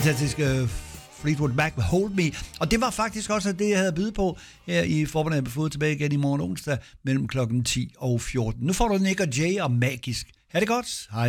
fantastiske Fleetwood Mac med Hold Me. Og det var faktisk også det, jeg havde at byde på her i Formiddagen på Fod, tilbage igen i morgen onsdag mellem klokken 10 og 14. Nu får du Nick og Jay og Magisk. Ha' det godt. Hej.